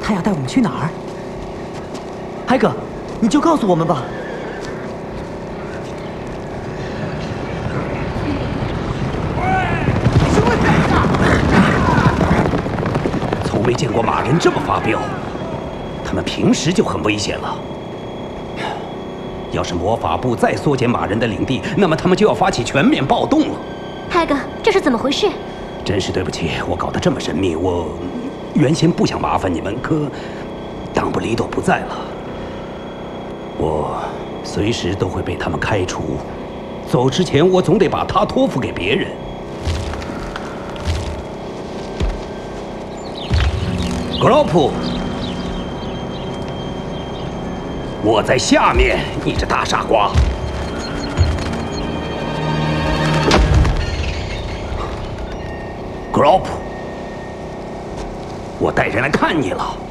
他要带我们去哪儿？海哥，你就告诉我们吧。 从没见过马人这么发飙，他们平时就很危险了。要是魔法部再缩减马人的领地，那么他们就要发起全面暴动了。 海哥，这是怎么回事？ 真是对不起，我搞得这么神秘，我原先不想麻烦你们，可当布利多不在了，我随时都会被他们开除。走之前，我总得把他托付给别人。格罗普，我在下面，你这大傻瓜。格罗普，我带人来看你了。